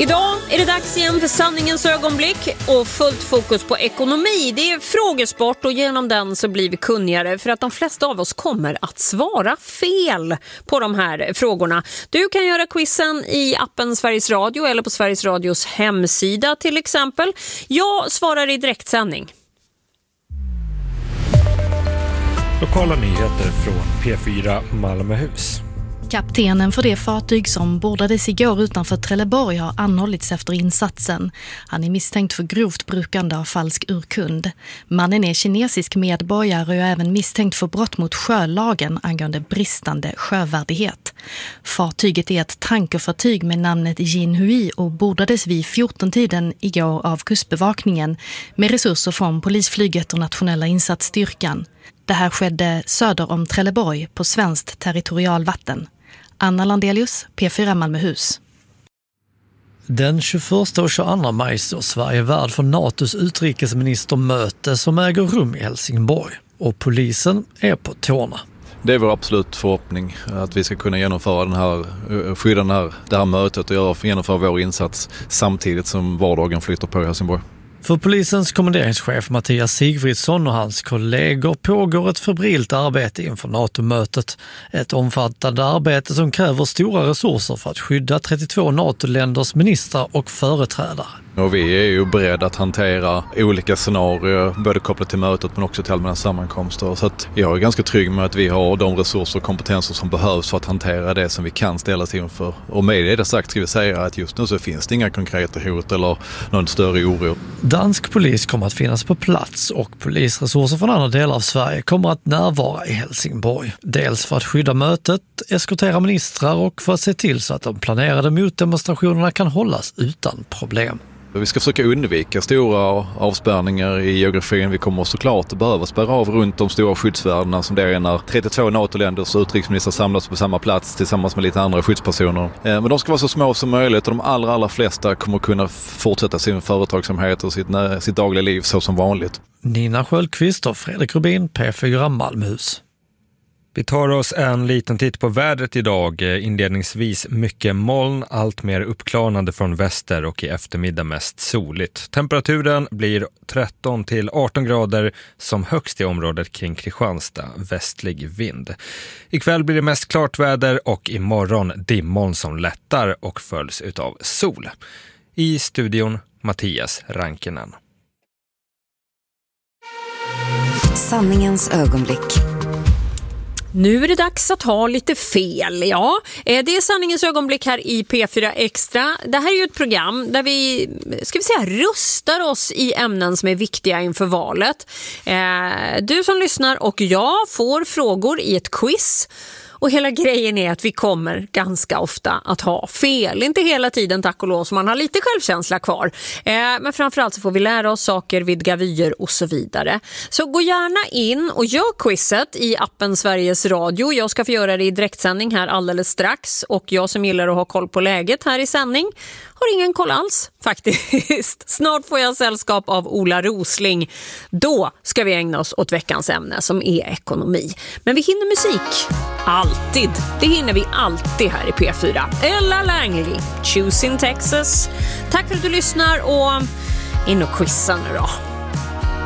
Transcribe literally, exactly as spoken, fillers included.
Idag är det dags igen för sanningens ögonblick och fullt fokus på ekonomi. Det är frågesport och genom den så blir vi kunnigare för att de flesta av oss kommer att svara fel på de här frågorna. Du kan göra quizen i appen Sveriges Radio eller på Sveriges Radios hemsida till exempel. Jag svarar i direktsändning. Lokala nyheter från P fyra Malmöhus. Kaptenen för det fartyg som bordades igår utanför Trelleborg har anhållits efter insatsen. Han är misstänkt för grovt brukande av falsk urkund. Mannen är kinesisk medborgare och är även misstänkt för brott mot sjölagen angående bristande sjövärdighet. Fartyget är ett tankerfartyg med namnet Jinhui och bordades vid fjorton-tiden igår av kustbevakningen med resurser från polisflyget och nationella insatsstyrkan. Det här skedde söder om Trelleborg på svenskt territorialvatten. Anna Landelius, P fyra Malmöhus. Den tjugoförsta och tjugoandra maj står Sverige värd för NATOs utrikesministermöte som äger rum i Helsingborg. Och polisen är på tårna. Det är vår absolut förhoppning att vi ska kunna genomföra den här, skydda den här, det här mötet och göra, genomföra vår insats samtidigt som vardagen flyttar på i Helsingborg. För polisens kommenderingschef Mattias Sigfridsson och hans kollegor pågår ett febrilt arbete inför NATO-mötet. Ett omfattande arbete som kräver stora resurser för att skydda trettiotvå NATO-länders ministrar och företrädare. Och vi är ju beredda att hantera olika scenarier, både kopplat till mötet men också till allmänna sammankomster. Så att jag är ganska trygg med att vi har de resurser och kompetenser som behövs för att hantera det som vi kan ställas inför. Och med det sagt ska vi säga att just nu så finns det inga konkreta hot eller någon större oro. Dansk polis kommer att finnas på plats och polisresurser från andra delar av Sverige kommer att närvara i Helsingborg. Dels för att skydda mötet, eskortera ministrar och för att se till så att de planerade motdemonstrationerna kan hållas utan problem. Vi ska försöka undvika stora avspärrningar i geografin. Vi kommer såklart att behöva spärra av runt de stora skyddsvärdena som det är när trettiotvå NATO-länders utrikesministrar samlas på samma plats tillsammans med lite andra skyddspersoner. Men de ska vara så små som möjligt och de allra, allra flesta kommer kunna fortsätta sin företagsamhet och sitt, sitt dagliga liv så som vanligt. Nina Sköldqvist och Fredrik Rubin, P fyra Malmöhus. Vi tar oss en liten titt på vädret idag. Inledningsvis mycket moln, allt mer uppklarnande från väster och i eftermiddag mest soligt. Temperaturen blir tretton till arton grader som högst i området kring Kristianstad, västlig vind. Ikväll blir det mest klart väder och imorgon dimmoln som lättar och följs utav sol. I studion Mattias Rankinen. Sanningens ögonblick. Nu är det dags att ha lite fel. Ja, det är sanningens ögonblick här i P fyra Extra. Det här är ju ett program där vi, ska vi säga, rustar oss i ämnen som är viktiga inför valet. Du som lyssnar och jag får frågor i ett quiz. Och hela grejen är att vi kommer ganska ofta att ha fel. Inte hela tiden, tack och lov, så man har lite självkänsla kvar. Eh, men framförallt så får vi lära oss saker, vidga vyer och så vidare. Så gå gärna in och gör quizet i appen Sveriges Radio. Jag ska få göra det i direktsändning här alldeles strax. Och jag som gillar att ha koll på läget här i sändning har ingen koll alls faktiskt. Snart får jag sällskap av Ola Rosling. Då ska vi ägna oss åt veckans ämne som är ekonomi. Men vi hinner musik. Alltid. Det hinner vi alltid här i P fyra. Ella Langley, Choosing Texas. Tack för att du lyssnar och in och quizza nu då.